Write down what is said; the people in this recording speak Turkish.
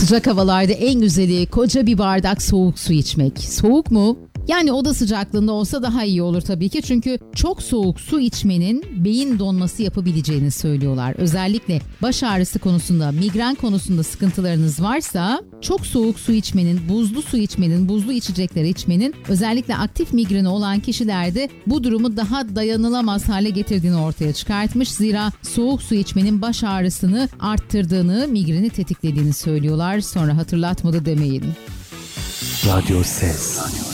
Sıcak havalarda en güzeli koca bir bardak soğuk su içmek. Soğuk mu? Yani oda sıcaklığında olsa daha iyi olur tabii ki. Çünkü çok soğuk su içmenin beyin donması yapabileceğini söylüyorlar. Özellikle baş ağrısı konusunda, migren konusunda sıkıntılarınız varsa çok soğuk su içmenin, buzlu su içmenin, buzlu içecekleri içmenin özellikle aktif migreni olan kişilerde bu durumu daha dayanılamaz hale getirdiğini ortaya çıkartmış. Zira soğuk su içmenin baş ağrısını arttırdığını, migreni tetiklediğini söylüyorlar. Sonra hatırlatmadı demeyin. Radyo Ses.